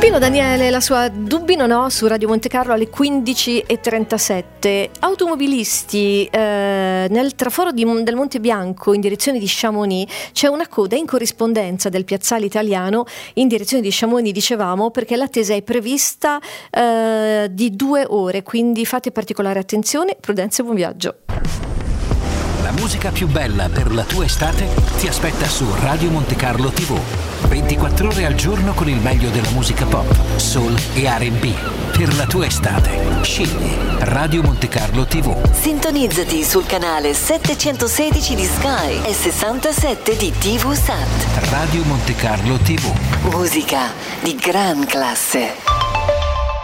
Pino Daniele, la sua Dubbino No su Radio Monte Carlo alle 15:37. Automobilisti, nel traforo del Monte Bianco in direzione di Chamonix c'è una coda in corrispondenza del piazzale italiano in direzione di Chamonix, dicevamo, perché l'attesa è prevista di 2 ore, quindi fate particolare attenzione, prudenza e buon viaggio. La musica più bella per la tua estate ti aspetta su Radio Monte Carlo TV. 24 ore al giorno con il meglio della musica pop, soul e R&B. Per la tua estate, scegli Radio Monte Carlo TV. Sintonizzati sul canale 716 di Sky e 67 di TV Sat. Radio Monte Carlo TV. Musica di gran classe.